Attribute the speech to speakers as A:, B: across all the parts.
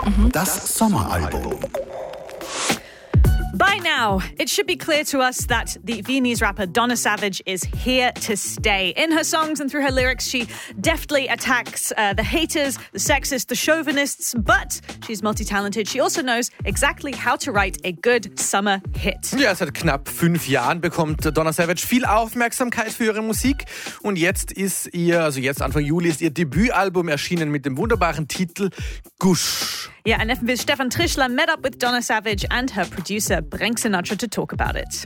A: Das Sommeralbum.
B: By now, it should be clear to us that the Viennese rapper Donna Savage is here to stay. In her songs and through her lyrics, she deftly attacks the haters, the sexists, the chauvinists, but she's multi-talented. She also knows exactly how to write a good summer hit.
C: Ja, seit knapp 5 Jahren bekommt Donna Savage viel Aufmerksamkeit für ihre Musik. Und jetzt Anfang Juli ist ihr Debütalbum erschienen mit dem wunderbaren Titel Gush.
B: Yeah, and FNB's Stefan Trischler met up with Donna Savage and her producer Brank Sinatra to talk about it.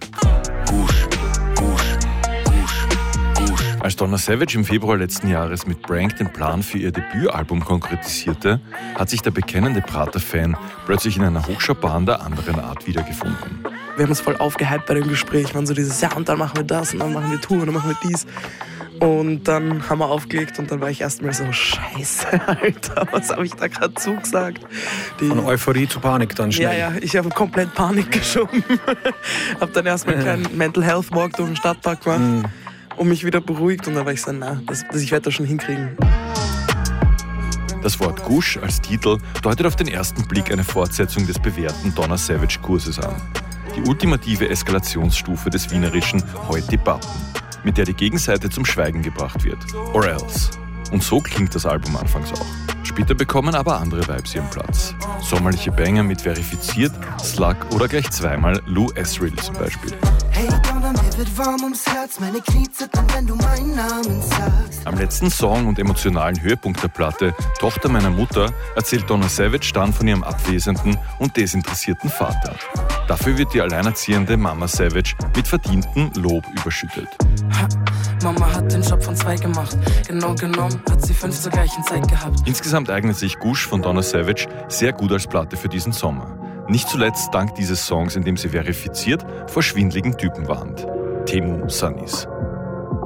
D: Als Donna Savage im Februar letzten Jahres mit Brank den Plan für ihr Debütalbum konkretisierte, hat sich der bekennende Prater-Fan plötzlich in einer Hochschaubahn der anderen Art wiedergefunden.
E: Wir haben uns voll aufgehypt bei dem Gespräch, waren so dieses, ja, und dann machen wir das und dann machen wir Tour und dann machen wir dies. Und dann haben wir aufgelegt und dann war ich erstmal so, scheiße, Alter, was habe ich da gerade zugesagt?
F: Von Euphorie zu Panik dann schnell.
E: Ja, ich habe komplett Panik geschoben. Habe dann erstmal einen kleinen Mental Health Walk durch den Stadtpark gemacht und mich wieder beruhigt. Und dann war ich so, ich werde das schon hinkriegen.
D: Das Wort Gush als Titel deutet auf den ersten Blick eine Fortsetzung des bewährten Donna Savage-Kurses an. Die ultimative Eskalationsstufe des wienerischen Heut-Debatten, mit der die Gegenseite zum Schweigen gebracht wird. Or else. Und so klingt das Album anfangs auch. Später bekommen aber andere Vibes ihren Platz. Sommerliche Banger mit Verifiziert, Slug oder gleich zweimal Lou Esriel zum Beispiel.
G: Hey, Donna, mir wird warm ums Herz, meine Knie zittern, wenn du meinen Namen sagst.
D: Am letzten Song und emotionalen Höhepunkt der Platte, Tochter meiner Mutter, erzählt Donna Savage dann von ihrem abwesenden und desinteressierten Vater. Dafür wird die alleinerziehende Mama Savage mit verdientem Lob überschüttet.
E: Mama hat den Job von 2 gemacht, genau genommen hat sie 5 zur gleichen Zeit gehabt.
D: Insgesamt eignet sich Gush von Donna Savage sehr gut als Platte für diesen Sommer. Nicht zuletzt dank dieses Songs, in dem sie verifiziert vor schwindligen Typen warnt. Teemu Sunnis.